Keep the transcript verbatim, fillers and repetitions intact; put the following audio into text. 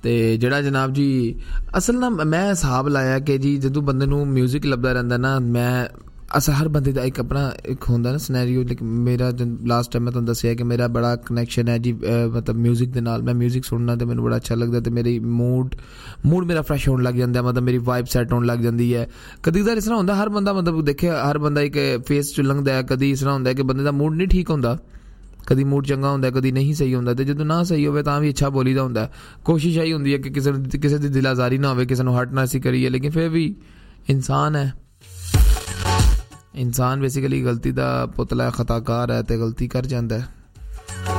ਤੇ ਜਿਹੜਾ ਜਨਾਬ ਜੀ ਅਸਲ ਨਾ ਮੈਂ ਹਿਸਾਬ ਲਾਇਆ ਕਿ ਜੀ ਜਦੋਂ ਬੰਦੇ ਨੂੰ ਮਿਊਜ਼ਿਕ ਲੱਭਦਾ ਰਹਿੰਦਾ ਨਾ, ਮੈਂ ਅਸਲ ਹਰ ਬੰਦੇ ਦਾ ਇੱਕ ਆਪਣਾ ਇੱਕ ਹੁੰਦਾ ਨਾ ਸਿਨੈਰੀਓ। ਲੇਕਿਨ ਮੇਰਾ ਲਾਸਟ ਟਾਈਮ ਮੈਂ ਤੁਹਾਨੂੰ ਦੱਸਿਆ ਕਿ ਮੇਰਾ ਬੜਾ ਕਨੈਕਸ਼ਨ ਹੈ ਜੀ ਮਤਲਬ ਮਿਊਜ਼ਿਕ ਦੇ ਨਾਲ। ਮੈਂ ਮਿਊਜ਼ਿਕ ਸੁਣਨਾ ਅਤੇ ਮੈਨੂੰ ਬੜਾ ਅੱਛਾ ਲੱਗਦਾ ਅਤੇ ਮੇਰੀ ਮੂਡ ਮੂਡ ਮੇਰਾ ਫਰੈਸ਼ ਹੋਣ ਲੱਗ ਜਾਂਦਾ, ਮਤਲਬ ਮੇਰੀ ਵਾਈਬ ਸੈੱਟ ਹੋਣ ਲੱਗ ਜਾਂਦੀ ਹੈ। ਕਦੀ ਕਦਾਰ ਇਸ ਤਰ੍ਹਾਂ ਹੁੰਦਾ ਹਰ ਬੰਦਾ ਮਤਲਬ ਦੇਖਿਆ ਹਰ ਬੰਦਾ ਇੱਕ ਫੇਸ 'ਚ ਲੰਘਦਾ, ਕਦੀ ਇਸ ਤਰ੍ਹਾਂ ਹੁੰਦਾ ਕਿ ਬੰਦੇ ਦਾ ਮੂਡ ਨਹੀਂ ਠੀਕ ਹੁੰਦਾ, ਕਦੀ ਮੂਡ ਚੰਗਾ ਹੁੰਦਾ, ਕਦੀ ਨਹੀਂ ਸਹੀ ਹੁੰਦਾ। ਅਤੇ ਜਦੋਂ ਨਾ ਸਹੀ ਹੋਵੇ ਤਾਂ ਵੀ ਅੱਛਾ ਬੋਲੀ ਦਾ ਹੁੰਦਾ। ਕੋਸ਼ਿਸ਼ ਇਹੀ ਹੁੰਦੀ ਹੈ ਕਿ ਕਿਸੇ ਨੂੰ ਕਿਸੇ ਦੀ ਦਿਲਾਜ਼ਾਰੀ ਨਾ ਹੋਵੇ, ਕਿਸੇ ਨੂੰ ਹਰਟ ਨਾ ਅਸੀਂ ਕਰੀਏ। ਲੇਕਿਨ ਫਿਰ ਵੀ ਇਨਸਾਨ ਹੈ, ਇਨਸਾਨ ਬੇਸਿਕਲੀ ਗਲਤੀ ਦਾ ਪੁਤਲਾ ਖਤਾਕਾਰ ਹੈ ਅਤੇ ਗਲਤੀ ਕਰ ਜਾਂਦਾ ਹੈ।